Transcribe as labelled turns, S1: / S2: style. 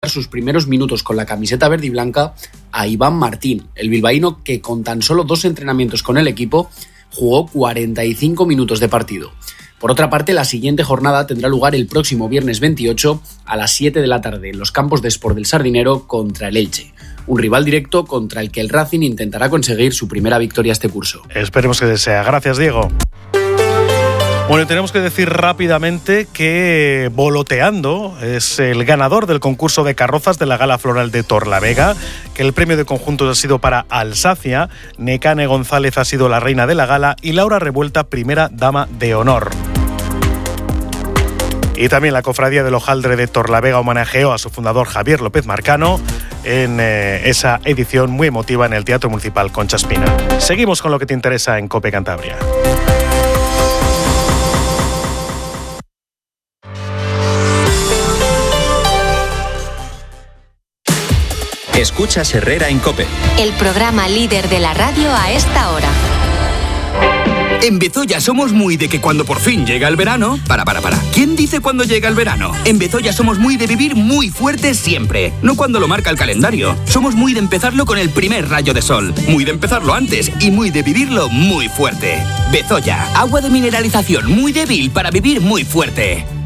S1: sus primeros minutos con la camiseta verde y blanca a Iván Martín, el bilbaíno que con tan solo 2 entrenamientos con el equipo jugó 45 minutos de partido. Por otra parte, la siguiente jornada tendrá lugar el próximo viernes 28 a las 7 de la tarde en los campos de Sport del Sardinero contra el Elche, un rival directo contra el que el Racing intentará conseguir su primera victoria este curso.
S2: Esperemos que sea. Gracias, Diego. Bueno, tenemos que decir rápidamente que Voloteando es el ganador del concurso de carrozas de la Gala Floral de Torlavega, que el premio de conjuntos ha sido para Alsacia, Nekane González ha sido la reina de la gala y Laura Revuelta primera dama de honor. Y también la Cofradía del Hojaldre de Torlavega homenajeó a su fundador Javier López Marcano en esa edición muy emotiva en el Teatro Municipal Concha Espina. Seguimos con lo que te interesa en COPE Cantabria.
S3: Escuchas Herrera en COPE.
S4: El programa líder de la radio a esta hora.
S5: En Bezoya somos muy de que cuando por fin llega el verano... Para. ¿Quién dice cuando llega el verano? En Bezoya somos muy de vivir muy fuerte siempre. No cuando lo marca el calendario. Somos muy de empezarlo con el primer rayo de sol. Muy de empezarlo antes y muy de vivirlo muy fuerte. Bezoya, agua de mineralización muy débil para vivir muy fuerte.